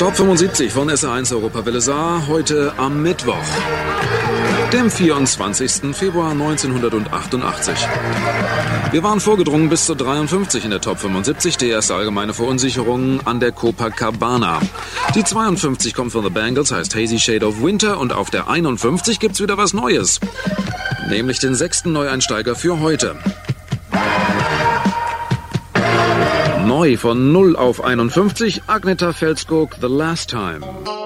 Top 75 von SR1 Europawelle Saar, heute am Mittwoch, dem 24. Februar 1988. Wir waren vorgedrungen bis zur 53 in der Top 75, die erste allgemeine Verunsicherung an der Copacabana. Die 52 kommt von The Bangles, heißt Hazy Shade of Winter, und auf der 51 gibt's wieder was Neues, nämlich den 6. Neueinsteiger für heute. Neu von 0 auf 51, Agnetha Fältskog, The Last Time.